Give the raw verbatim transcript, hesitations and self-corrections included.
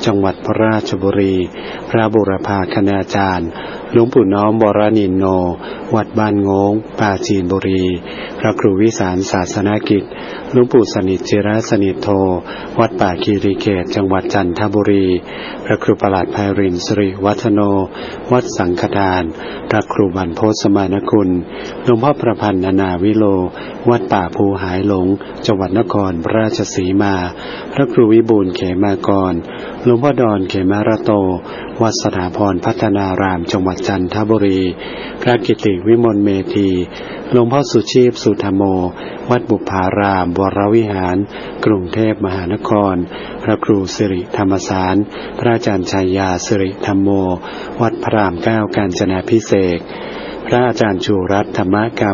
จังหวัดพระราชบุรีพระบุรพาคณาจารย์หลวงปู่น้อมวรนินโนวัดบ้านโงงปราจีนบุรีพระครูวิสารศาสนกิจหลวงปู่สนิทจิรสนิทโธวัดป่าคีรีเขตจังหวัดจันทบุรีพระครูประหลัดไพรินทร์สิริวัฒโนวัดสังฆทานพระครูบรรพตสมานคุณหลวงพ่อประพันธ์นานาวิโลวัดป่าภูหายหลงจังหวัดนครราชสีมาพระครูวิบูลย์เขมากรหลวงพ่อดอนเขมารโตวัดสถาพรพัฒนารามจังหวัดจันทบุรีพระกิติวิมลเมธีหลวงพ่อสุชีพสุธโมวัดบุพารามวรวิหารกรุงเทพมหานครพระครูสิริธรรมสารพระอาจารย์ชัยยาสิริธรรมโมวัดพระรามเก้ากาญจนาภิเษกพระอาจารย์ชูรัตน์ธรรมกา